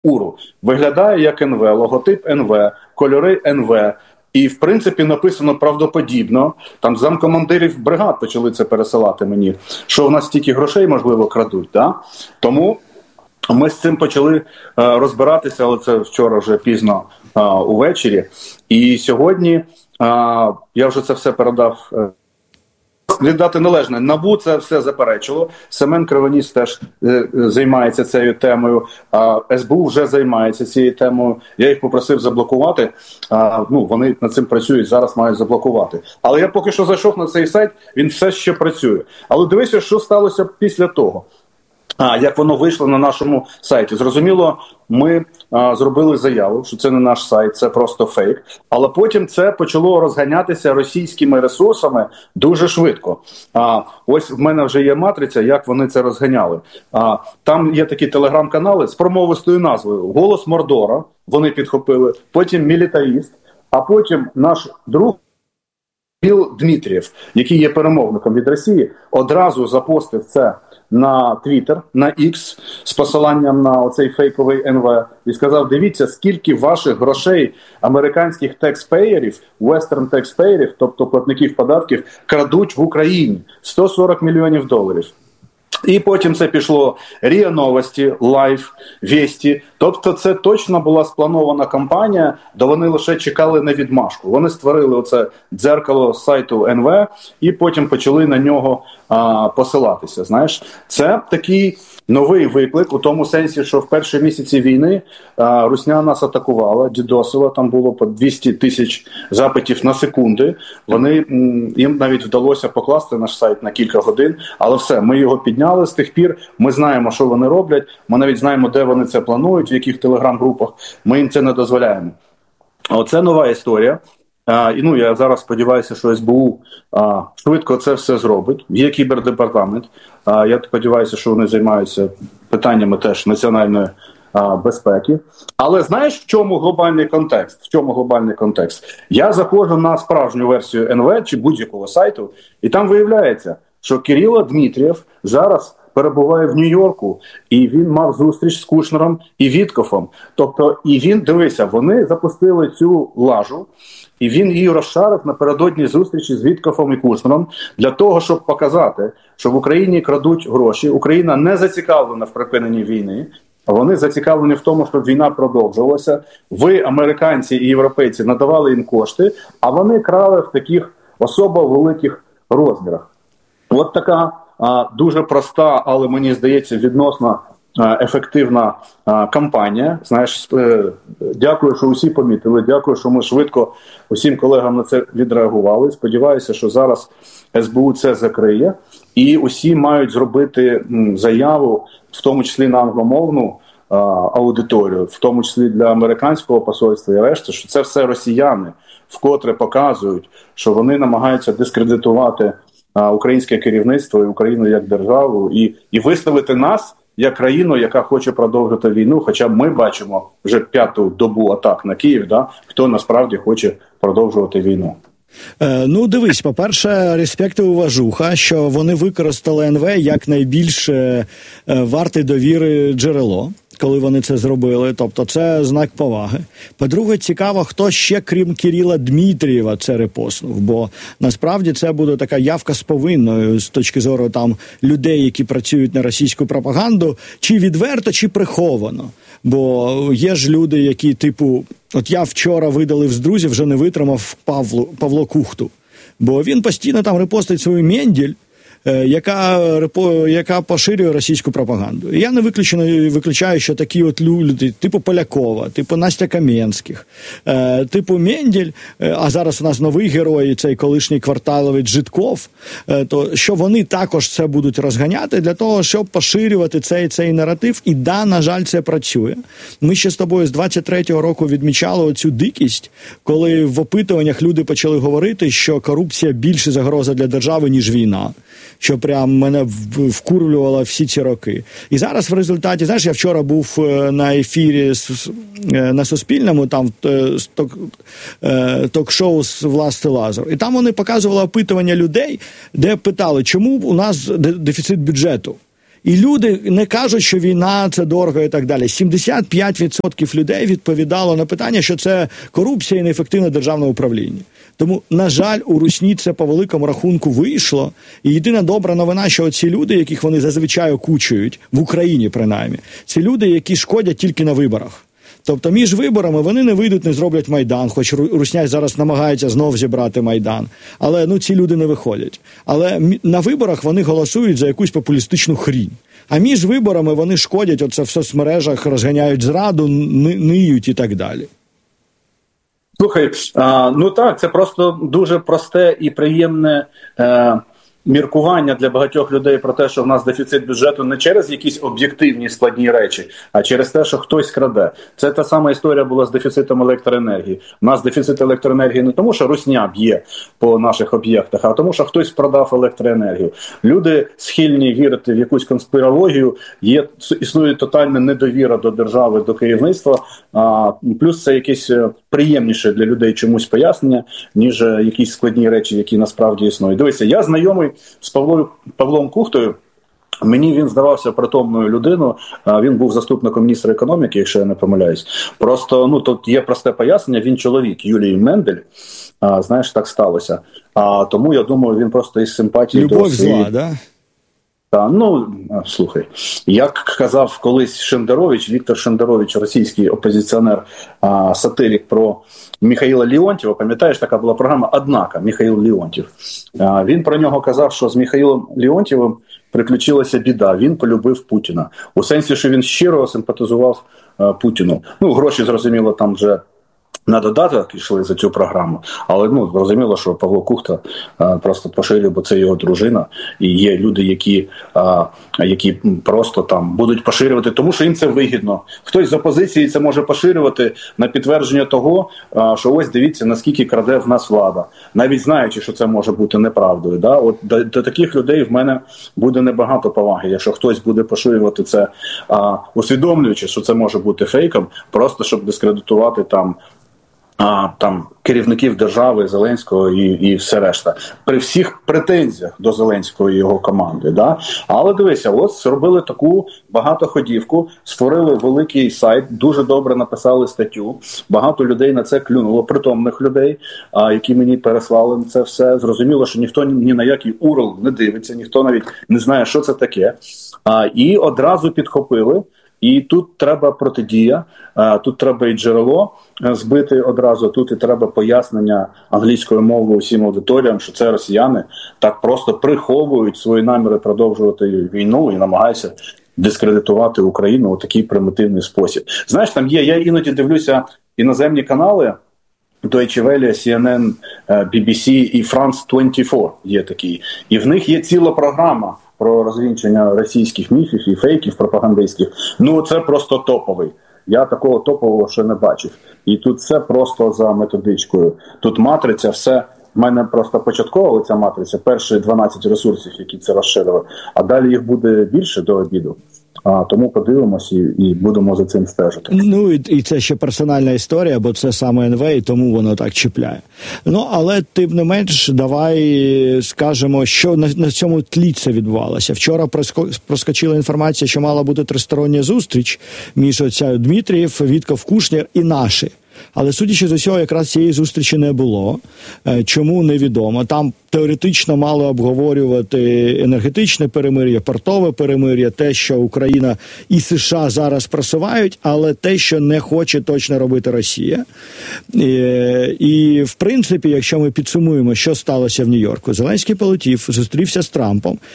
УРу. Виглядає як НВ, логотип НВ, кольори НВ. І, в принципі, написано правдоподібно. Там замкомандирів бригад почали це пересилати мені, що в нас стільки грошей, можливо, крадуть. Да? Тому ми з цим почали розбиратися, але це вчора вже пізно увечері. І сьогодні я вже це все передав. Віддати належне. НАБУ це все заперечило. Семен Кривоніс теж займається цією темою. СБУ вже займається цією темою. Я їх попросив заблокувати. Вони над цим працюють, зараз мають заблокувати. Але я поки що зайшов на цей сайт, він все ще працює. Але дивися, що сталося після того. Як воно вийшло на нашому сайті. Зрозуміло, ми зробили заяву, що це не наш сайт, це просто фейк. Але потім це почало розганятися російськими ресурсами дуже швидко. Ось в мене вже є матриця, як вони це розганяли. Там є такі телеграм-канали з промовистою назвою «Голос Мордора», вони підхопили, потім «Мілітаріст», а потім наш друг Кирил Дмитрієв, який є перемовником від Росії, одразу запостив це на Twitter, на X з посиланням на оцей фейковий НВ і сказав: дивіться, скільки ваших грошей американських текспеєрів, western текспеєрів, тобто платників податків, крадуть в Україні. $140 мільйонів. І потім це пішло РІА Новості, Лайв, Вєсті. Тобто це точно була спланована кампанія, де вони лише чекали на відмашку. Вони створили оце дзеркало з сайту НВ і потім почали на нього посилатися. Знаєш, це такий новий виклик у тому сенсі, що в перші місяці війни русня нас атакувала, дідосила, там було по 200 тисяч запитів на секунди. Їм навіть вдалося покласти наш сайт на кілька годин, але все, ми його підняли з тих пір, ми знаємо, що вони роблять, ми навіть знаємо, де вони це планують, в яких телеграм-групах, ми їм це не дозволяємо. Оце нова історія. Я зараз сподіваюся, що СБУ швидко це все зробить. Є кібердепартамент. Я сподіваюся, що вони займаються питаннями теж національної безпеки. Але знаєш, в чому глобальний контекст? Я заходжу на справжню версію НВ чи будь-якого сайту, і там виявляється, що Кирило Дмитрієв зараз перебуває в Нью-Йорку, і він мав зустріч з Кушнером і Віткофом. Тобто, дивися, вони запустили цю лажу, і він її розшарив напередодні зустрічі з Віткофом і Кушнером для того, щоб показати, що в Україні крадуть гроші, Україна не зацікавлена в припиненні війни, а вони зацікавлені в тому, щоб війна продовжувалася. Ви, американці і європейці, надавали їм кошти, а вони крали в таких особо великих розмірах. От така дуже проста, але, мені здається, відносно ефективна кампанія. Знаєш, дякую, що усі помітили, дякую, що ми швидко усім колегам на це відреагували. Сподіваюся, що зараз СБУ це закриє, і усі мають зробити заяву, в тому числі на англомовну аудиторію, в тому числі для американського посольства і решти, що це все росіяни, вкотре показують, що вони намагаються дискредитувати українське керівництво і Україну як державу, і виставити нас як країну, яка хоче продовжити війну, хоча ми бачимо вже 5-ту добу атак на Київ, хто насправді хоче продовжувати війну. Дивись, по-перше, респект і уважуха, що вони використали НВ як найбільш варте довіри джерело, коли вони це зробили, тобто це знак поваги. По-друге, цікаво, хто ще, крім Кирила Дмитрієва, це репостнув, бо насправді це буде така явка з повинною з точки зору там людей, які працюють на російську пропаганду, чи відверто, чи приховано. Бо є ж люди, які типу, от я вчора видалив з друзів, вже не витримав Павло Кухту, бо він постійно там репостить свою Мендель, яка поширює російську пропаганду. І я не виключаю, що такі от люди, типу Полякова, типу Настя Кам'янських, типу Мендель, а зараз у нас новий герой, цей колишній кварталовець Житков, то що вони також це будуть розганяти для того, щоб поширювати цей наратив. І на жаль, це працює. Ми ще з тобою з 23-го року відмічали оцю дикість, коли в опитуваннях люди почали говорити, що корупція більше загроза для держави, ніж війна. Що прям мене вкурвлювало всі ці роки. І зараз в результаті, знаєш, я вчора був на ефірі на Суспільному, там ток-шоу з Власти Лазар. І там вони показували опитування людей, де питали, чому у нас дефіцит бюджету. І люди не кажуть, що війна – це дорого і так далі. 75% людей відповідало на питання, що це корупція і неефективне державне управління. Тому, на жаль, у русні це по великому рахунку вийшло. І єдина добра новина, що оці люди, яких вони зазвичай окучують, в Україні принаймні, це люди, які шкодять тільки на виборах. Тобто між виборами вони не вийдуть, не зроблять Майдан, хоч русня зараз намагається знов зібрати Майдан. Але ці люди не виходять. Але на виборах вони голосують за якусь популістичну хрінь. А між виборами вони шкодять, оце в соцмережах розганяють зраду, ниють і так далі. Слухай, так, це просто дуже просте і приємне міркування для багатьох людей про те, що в нас дефіцит бюджету не через якісь об'єктивні складні речі, а через те, що хтось краде. Це та сама історія була з дефіцитом електроенергії. У нас дефіцит електроенергії не тому, що русня б'є по наших об'єктах, а тому, що хтось продав електроенергію. Люди схильні вірити в якусь конспірологію, існує тотальна недовіра до держави, до керівництва, плюс це якесь приємніше для людей чомусь пояснення, ніж якісь складні речі, які насправді існують. Дивіться, я знайомий з Павлом Кухтою. Мені він здавався притомною людиною. Він був заступником міністра економіки, якщо я не помиляюсь. Просто, тут є просте пояснення, він чоловік Юлії Мендель. Знаєш, так сталося. Тому, я думаю, він просто із симпатії до зла, да? Слухай, як казав колись Шендерович, Віктор Шендерович, російський опозиціонер, сатирик про Михаїла Леонтьєва, пам'ятаєш, така була програма «Однако», Михаїл Леонтьєв. Він про нього казав, що з Михаїлом Леонтьєвим приключилася біда, він полюбив Путіна. У сенсі, що він щиро симпатизував Путіну. Гроші, зрозуміло, там вже на додаток йшли за цю програму, але зрозуміло, що Павло Кухта просто поширює, бо це його дружина, і є люди, які просто там будуть поширювати, тому що їм це вигідно. Хтось з опозиції це може поширювати на підтвердження того, що ось дивіться, наскільки краде в нас влада, навіть знаючи, що це може бути неправдою. Да? От до таких людей в мене буде небагато поваги, якщо хтось буде поширювати це, усвідомлюючи, що це може бути фейком, просто щоб дискредитувати там керівників держави, Зеленського і все решта. При всіх претензіях до Зеленського і його команди. Да? Але дивися, ось зробили таку багатоходівку, створили великий сайт, дуже добре написали статтю, багато людей на це клюнуло, притомних людей, які мені переслали це все. Зрозуміло, що ніхто ні на який URL не дивиться, ніхто навіть не знає, що це таке. І одразу підхопили. І тут треба протидія, тут треба і джерело збити одразу, тут і треба пояснення англійською мовою усім аудиторіям, що це росіяни так просто приховують свої наміри продовжувати війну і намагаються дискредитувати Україну у такий примітивний спосіб. Знаєш, там є, я іноді дивлюся іноземні канали, Deutsche Welle, CNN, BBC і France 24 є такі. І в них є ціла програма про розвінчення російських міфів і фейків пропагандистських. Це просто топовий. Я такого топового ще не бачив. І тут все просто за методичкою. Тут матриця, все. В мене просто початкова ця матриця, перші 12 ресурсів, які це розширили. А далі їх буде більше до обіду. Тому подивимось і будемо за цим стежити. І це ще персональна історія, бо це саме НВ, і тому воно так чіпляє. Але тим не менш, давай скажемо, що на цьому тлі це відбувалося. Вчора проскочила інформація, що мала бути тристороння зустріч між Дмитрієв, Вітков, Кушнєр і наші. Але, судячи з усього, якраз цієї зустрічі не було. Чому, невідомо. Там теоретично мали обговорювати енергетичне перемир'я, портове перемир'я, те, що Україна і США зараз просувають, але те, що не хоче точно робити Росія. І в принципі, якщо ми підсумуємо, що сталося в Нью-Йорку, Зеленський полетів, зустрівся з Трампом,